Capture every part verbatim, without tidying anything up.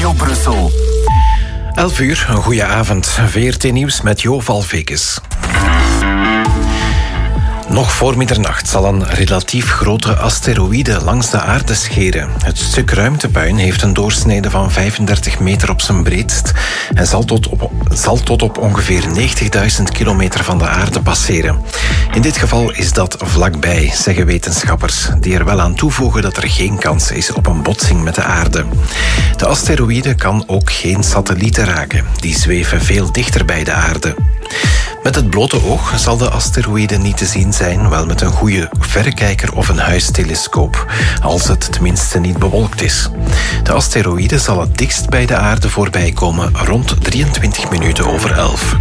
Studio Brussel. elf uur, een goede avond. V R T Nieuws met Jo Valvekes. Nog voor middernacht zal een relatief grote asteroïde langs de aarde scheren. Het stuk ruimtepuin heeft een doorsnede van vijfendertig meter op zijn breedst en zal tot op, zal tot op ongeveer negentigduizend kilometer van de aarde passeren. In dit geval is dat vlakbij, zeggen wetenschappers, die er wel aan toevoegen dat er geen kans is op een botsing met de aarde. De asteroïde kan ook geen satellieten raken, die zweven veel dichter bij de aarde. Met het blote oog zal de asteroïde niet te zien zijn, wel met een goede verrekijker of een huistelescoop, als het tenminste niet bewolkt is. De asteroïde zal het dichtst bij de aarde voorbij komen rond drieëntwintig minuten over elf.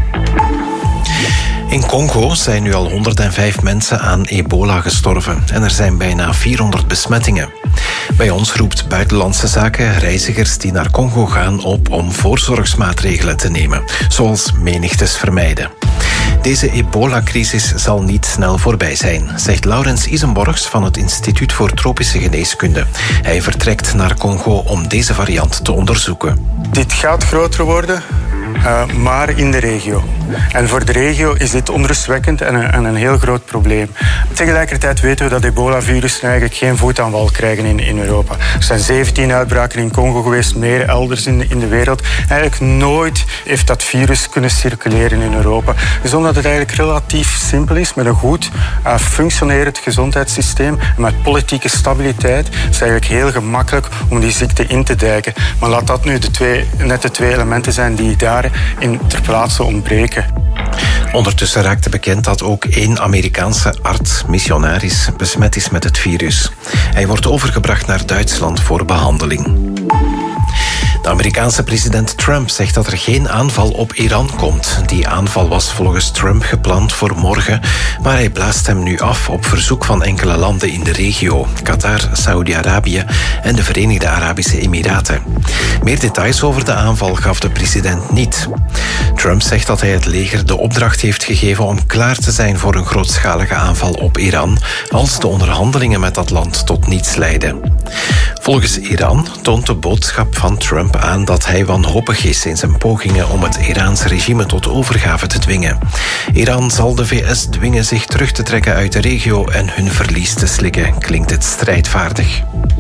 In Congo zijn nu al honderdvijf mensen aan ebola gestorven en er zijn bijna vierhonderd besmettingen. Bij ons roept Buitenlandse Zaken reizigers die naar Congo gaan op om voorzorgsmaatregelen te nemen, zoals menigtes vermijden. Deze ebola-crisis zal niet snel voorbij zijn, zegt Laurens Isenborgs van het Instituut voor Tropische Geneeskunde. Hij vertrekt naar Congo om deze variant te onderzoeken. Dit gaat groter worden, uh, maar in de regio. En voor de regio is dit onrustwekkend en een, en een heel groot probleem. Tegelijkertijd weten we dat ebola-virussen eigenlijk geen voet aan wal krijgen in, in Europa. Er zijn zeventien uitbraken in Congo geweest, meer elders in de, in de wereld. Eigenlijk nooit heeft dat virus kunnen circuleren in Europa. Dus omdat het eigenlijk relatief simpel is, met een goed uh, functionerend gezondheidssysteem en met politieke stabiliteit, is het eigenlijk heel gemakkelijk om die ziekte in te dijken. Maar laat dat nu de twee, net de twee elementen zijn die daarin ter plaatse ontbreken. Ondertussen raakte bekend dat ook één Amerikaanse arts, missionaris, besmet is met het virus. Hij wordt overgebracht naar Duitsland voor behandeling. De Amerikaanse president Trump zegt dat er geen aanval op Iran komt. Die aanval was volgens Trump gepland voor morgen, maar hij blaast hem nu af op verzoek van enkele landen in de regio: Qatar, Saudi-Arabië en de Verenigde Arabische Emiraten. Meer details over de aanval gaf de president niet. Trump zegt dat hij het leger de opdracht heeft gegeven om klaar te zijn voor een grootschalige aanval op Iran als de onderhandelingen met dat land tot niets leiden. Volgens Iran toont de boodschap van Trump aan dat hij wanhopig is in zijn pogingen om het Iraanse regime tot overgave te dwingen. Iran zal de V S dwingen zich terug te trekken uit de regio en hun verlies te slikken, klinkt het strijdvaardig.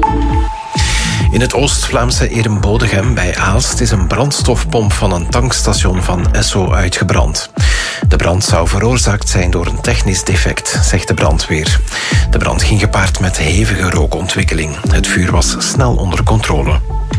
In het Oost-Vlaamse Erembodegem bij Aalst is een brandstofpomp van een tankstation van Esso uitgebrand. De brand zou veroorzaakt zijn door een technisch defect, zegt de brandweer. De brand ging gepaard met hevige rookontwikkeling. Het vuur was snel onder controle.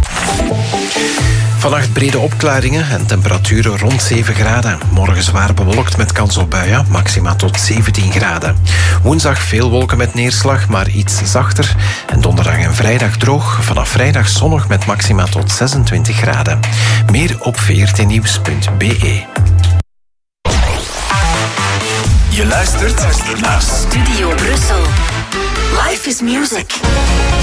Vannacht brede opklaringen en temperaturen rond zeven graden. Morgen zwaar bewolkt met kans op buien, maxima tot zeventien graden. Woensdag veel wolken met neerslag, maar iets zachter. En donderdag en vrijdag droog. Vanaf vrijdag zonnig met maxima tot zesentwintig graden. Meer op v r t nieuws punt b e. Je luistert naar Studio Brussel. Life is music.